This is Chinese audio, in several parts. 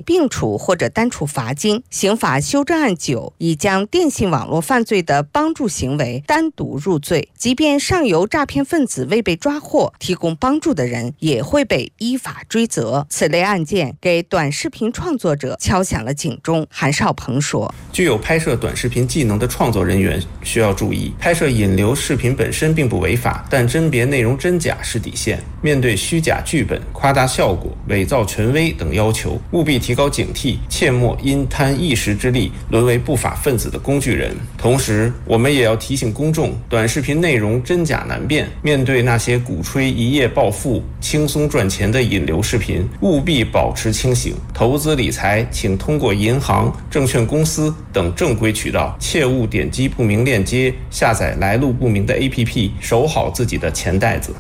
并处或者单处罚金。刑法修正案9已将电信网络犯罪的帮助行为单独入罪，即便上游诈骗分子未被抓获，提供帮助的人也会被依法追责。此类案件给短视频创作者敲响了警钟。韩少鹏说， 具有拍摄短视频技能的创作人员需要注意，拍摄引流视频本身并不违法，但甄别内容真假是底线。面对虚假剧本、夸大效果、伪造权威等要求，务必提高警惕，切莫因贪一时之利沦为不法分子的工具人。同时，我们也要提醒公众，短视频内容真假难辨，面对那些鼓吹一夜暴富、轻松赚钱的引流视频，务必保持清醒。投资理财请通过银行、证券公司等正规渠道，切勿点击不明链接，下载来路不明的 APP， 守好自己的钱袋子。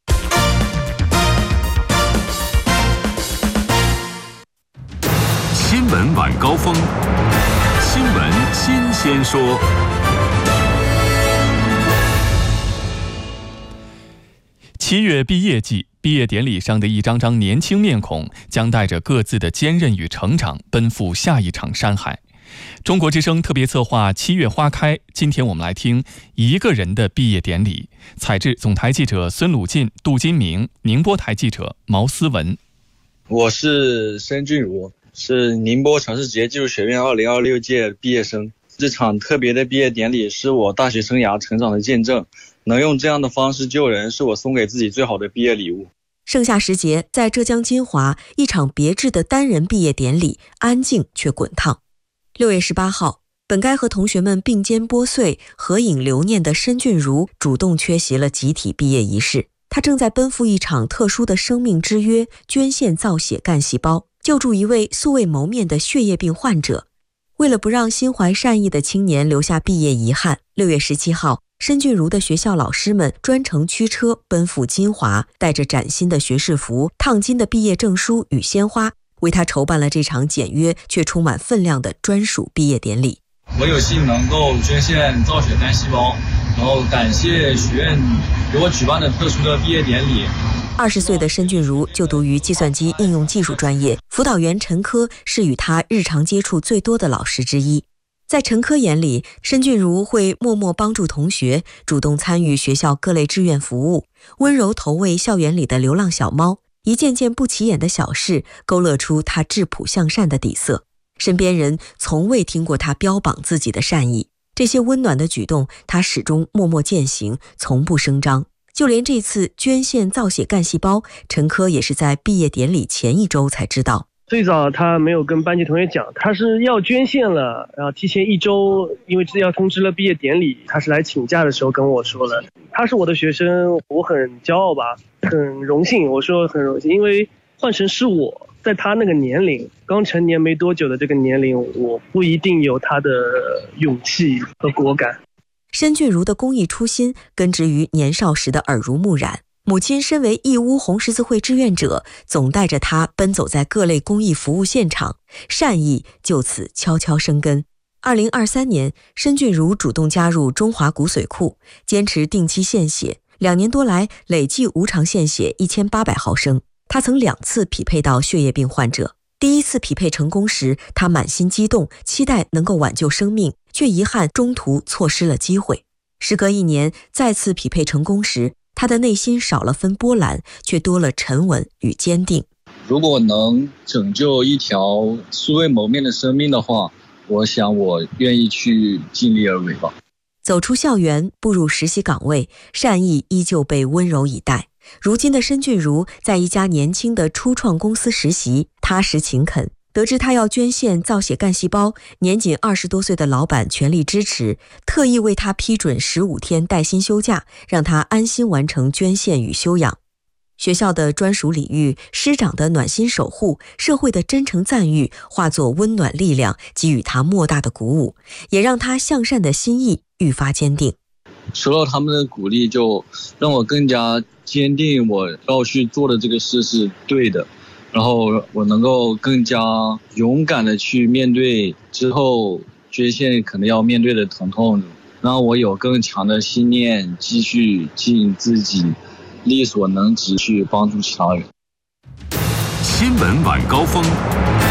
新闻晚高峰，新闻新鲜说。7月毕业季，毕业典礼上的一张张年轻面孔将带着各自的坚韧与成长，奔赴下一场山海。中国之声特别策划7月花开，今天我们来听一个人的毕业典礼。采制总台记者孙鲁进、杜金明，宁波台记者毛思文。 我是申俊儒，是宁波城市职业技术学院2026届毕业生。这场特别的毕业典礼是我大学生涯成长的见证，能用这样的方式救人，是我送给自己最好的毕业礼物。 盛夏时节，在浙江金华，一场别致的单人毕业典礼，安静却滚烫。6月18号，本该和同学们并肩拨穗、合影留念的申俊儒主动缺席了集体毕业仪式。他正在奔赴一场特殊的生命之约，捐献造血干细胞，救助一位素未谋面的血液病患者。为了不让心怀善意的青年留下毕业遗憾，6月17号，申俊儒的学校老师们专程驱车奔赴金华，带着崭新的学士服、烫金的毕业证书与鲜花，为他筹办了这场简约却充满分量的专属毕业典礼。 我有幸能够捐献造血干细胞，然后感谢学院给我举办的特殊的毕业典礼。 20岁的申俊儒就读于计算机应用技术专业，辅导员陈科是与他日常接触最多的老师之一。在陈科眼里，申俊儒会默默帮助同学，主动参与学校各类志愿服务，温柔投喂校园里的流浪小猫，一件件不起眼的小事勾勒出他质朴向善的底色。身边人从未听过他标榜自己的善意，这些温暖的举动他始终默默践行，从不声张。就连这次捐献造血干细胞，陈科也是在毕业典礼前1周才知道。 最早他没有跟班级同学讲，他是要捐献了，然后提前1周，因为要通知了毕业典礼，他是来请假的时候跟我说了。他是我的学生，我很骄傲吧，很荣幸。我说很荣幸，因为换成是我在他那个年龄，刚成年没多久的这个年龄，我不一定有他的勇气和果敢。 申俊儒的公益初心根植于年少时的耳濡目染，母亲身为义乌红十字会志愿者，总带着他奔走在各类公益服务现场，善意就此悄悄生根。2023年，申俊儒主动加入中华骨髓库，坚持定期献血，2年多来累计无偿献血1800毫升。他曾2次匹配到血液病患者，第1次匹配成功时，他满心激动，期待能够挽救生命，却遗憾中途错失了机会。时隔1年，再次匹配成功时，他的内心少了分波澜，却多了沉稳与坚定。 如果能拯救一条素未谋面的生命的话，我想我愿意去尽力而为吧。 走出校园，步入实习岗位，善意依旧被温柔以待。如今的申俊儒在一家年轻的初创公司实习，踏实勤恳。得知他要捐献造血干细胞，年仅20多岁的老板全力支持，特意为他批准15天带薪休假，让他安心完成捐献与休养。学校的专属礼遇，师长的暖心守护，社会的真诚赞誉，化作温暖力量，给予他莫大的鼓舞，也让他向善的心意愈发坚定。 收到他们的鼓励，就让我更加坚定我要去做的这个事是对的，然后我能够更加勇敢的去面对之后捐献可能要面对的疼痛，让我有更强的信念，继续尽自己力所能及去帮助其他人。 新闻晚高峰。